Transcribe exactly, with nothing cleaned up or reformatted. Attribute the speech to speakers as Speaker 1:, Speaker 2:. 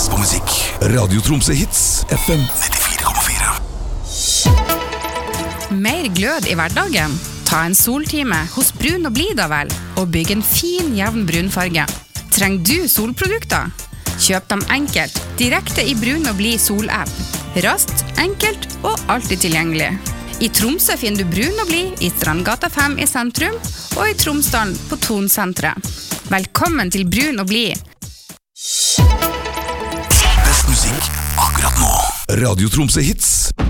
Speaker 1: best på musikk. Radio Tromsø Hits, F M nittifire komma fire.
Speaker 2: Mer glød i hverdagen? Ta en soltime hos Brun og Blid da vel, og bygg en fin, jevn brunfarge. Trenger du solprodukter? Kjøp dem enkelt, direkte i Brun og Blid sol-app. Raskt, enkelt og alltid tilgjengelig. I Tromsø finner du Brun og Blid i Strandgata fem i sentrum, og i Tromsdalen på Tonsenteret. Velkommen til Brun og Blid.
Speaker 1: Best musikk akkurat nå. Radio Tromsø Hits.